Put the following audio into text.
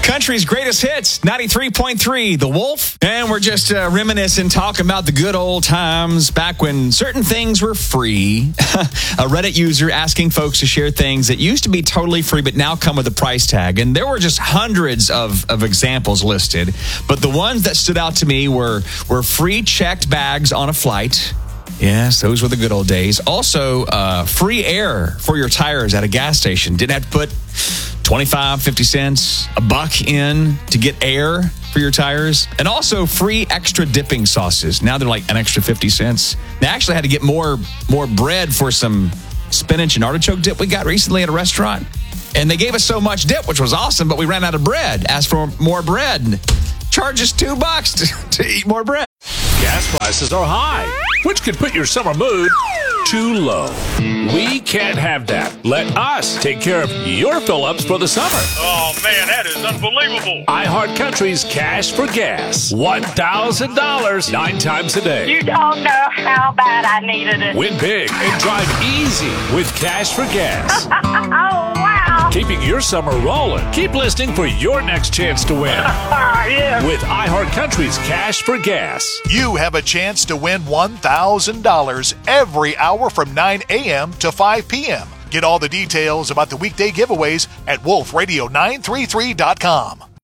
Country's greatest hits, 93.3, The Wolf. And we're just reminiscing, talking about the good old times back when certain things were free. A Reddit user asking folks to share things that used to be totally free but now come with a price tag. And there were just hundreds of examples listed. But the ones that stood out to me were free checked bags on a flight. Yes, those were the good old days. Also, free air for your tires at a gas station. Didn't have to put 25, 50 cents, $1 in to get air for your tires. And also free extra dipping sauces. Now they're like an extra 50 cents. They actually had to get more bread for some spinach and artichoke dip we got recently at a restaurant. And they gave us so much dip, which was awesome, but we ran out of bread. Asked for more bread. Charge us $2 to eat more bread. Gas prices are high, which could put your summer mood too low. We can't have that. Let us take care of your fill-ups for the summer. Oh, man, that is unbelievable. iHeartCountry's Cash for Gas. $1,000 9 times a day. You don't know how bad I needed it. Win big and drive easy with Cash for Gas. Oh, wow. Keeping your summer rolling. Keep listening for your next chance to win. Yeah. With iHeartCountry's Cash for Gas. You have a chance to win $1,000 every hour from 9 a.m. to 5 p.m. Get all the details about the weekday giveaways at wolfradio933.com.